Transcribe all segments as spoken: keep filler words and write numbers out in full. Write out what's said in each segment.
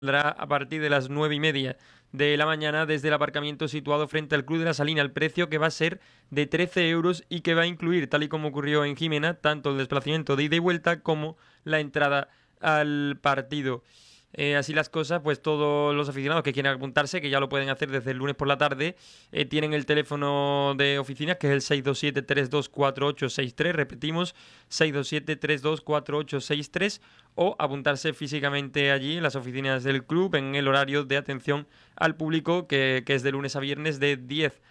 saldrá a partir de las nueve y media de la mañana desde el aparcamiento situado frente al Club de la Salina. El precio que va a ser de trece euros y que va a incluir, tal y como ocurrió en Jimena, tanto el desplazamiento de ida y vuelta como la entrada al partido. Eh, así las cosas, pues todos los aficionados que quieran apuntarse, que ya lo pueden hacer desde el lunes por la tarde, eh, tienen el teléfono de oficinas, que es el seis dos siete, tres dos cuatro ocho seis tres, repetimos, seis dos siete, tres dos cuatro ocho seis tres, o apuntarse físicamente allí en las oficinas del club en el horario de atención al público, que, que es de lunes a viernes de diez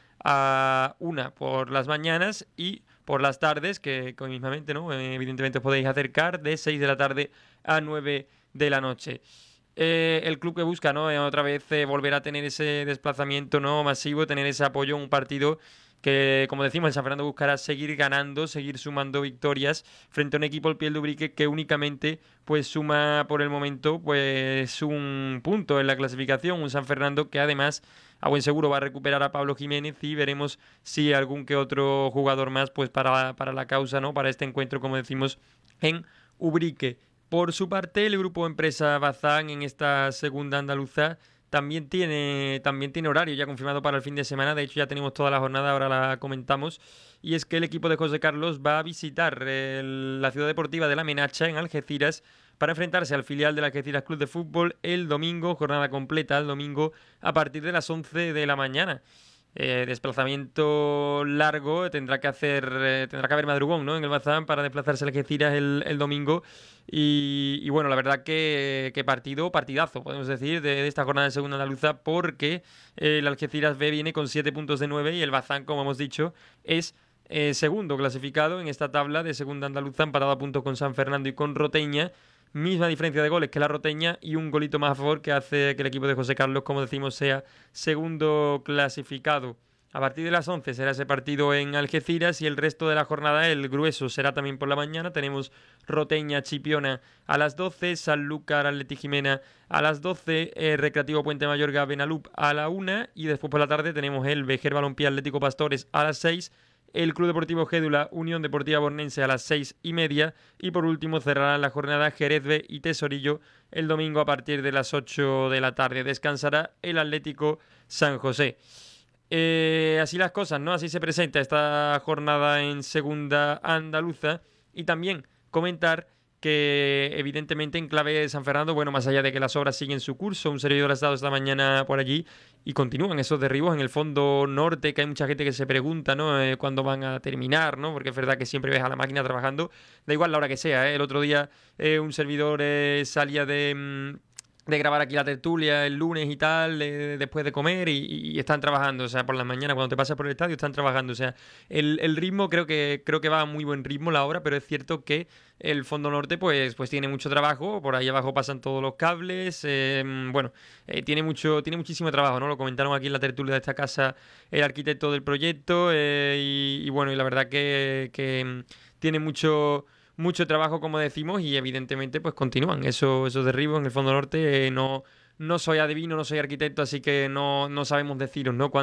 a una por las mañanas y por las tardes, que, que mismamente, ¿no? Eh, evidentemente os podéis acercar de seis de la tarde a nueve de la noche. Eh, el club que busca, ¿no? Eh, otra vez eh, volver a tener ese desplazamiento, ¿no? Masivo, tener ese apoyo en un partido que, como decimos, el San Fernando buscará seguir ganando, seguir sumando victorias frente a un equipo, el Piel de Ubrique, que únicamente pues suma por el momento pues un punto en la clasificación, un San Fernando que además a buen seguro va a recuperar a Pablo Jiménez y veremos si algún que otro jugador más pues para, para la causa, ¿no? Para este encuentro, como decimos, en Ubrique. Por su parte, el grupo Empresa Bazán en esta segunda andaluza también tiene, también tiene horario ya confirmado para el fin de semana. De hecho, ya tenemos toda la jornada, ahora la comentamos. Y es que el equipo de José Carlos va a visitar el, la ciudad deportiva de La Menacha en Algeciras para enfrentarse al filial del Algeciras Club de Fútbol el domingo, jornada completa el domingo a partir de las once de la mañana. Eh, desplazamiento largo, tendrá que hacer, eh, tendrá que haber madrugón, ¿no? En el Bazán para desplazarse a Algeciras el, el domingo. Y, y bueno, la verdad que, que partido, partidazo, podemos decir, de, de esta jornada de segunda andaluza, porque eh, el Algeciras B viene con siete puntos de nueve y el Bazán, como hemos dicho, es eh, segundo clasificado en esta tabla de segunda andaluza, empatado a puntos con San Fernando y con Roteña. Misma diferencia de goles que la Roteña y un golito más a favor que hace que el equipo de José Carlos, como decimos, sea segundo clasificado. A partir de las once será ese partido en Algeciras y el resto de la jornada, el grueso, será también por la mañana. Tenemos Roteña Chipiona a las doce, Sanlúcar Atleti Jimena a las doce, eh, Recreativo Puente Mayorga Benalup a la una y después por la tarde tenemos el Vejer Balompié Atlético Pastores a las seis, el Club Deportivo Gédula Unión Deportiva Bornense a las seis y media y por último cerrarán la jornada Jerez B y Tesorillo el domingo a partir de las ocho de la tarde. Descansará el Atlético San José. Eh, así las cosas, ¿no? Así se presenta esta jornada en segunda andaluza y también comentar que evidentemente en clave de San Fernando, bueno, más allá de que las obras siguen su curso, un servidor ha estado esta mañana por allí y continúan esos derribos en el fondo norte, que hay mucha gente que se pregunta, ¿no? Eh, cuándo van a terminar, ¿no? Porque es verdad que siempre ves a la máquina trabajando, da igual la hora que sea, ¿eh? El otro día eh, un servidor eh, salía de... Mmm, de grabar aquí la tertulia el lunes y tal, eh, después de comer y, y están trabajando, o sea, por las mañanas cuando te pasas por el estadio están trabajando, o sea, el, el ritmo creo que creo que va a muy buen ritmo la obra, pero es cierto que el fondo norte pues, pues tiene mucho trabajo, por ahí abajo pasan todos los cables, eh, bueno, eh, tiene mucho tiene muchísimo trabajo, ¿no? Lo comentaron aquí en la tertulia de esta casa el arquitecto del proyecto eh, y, y bueno, y la verdad que, que tiene mucho... mucho trabajo, como decimos, y evidentemente pues continúan esos, esos derribos en el fondo norte. Eh, no, no soy adivino, no soy arquitecto, así que no, no sabemos deciros, ¿no?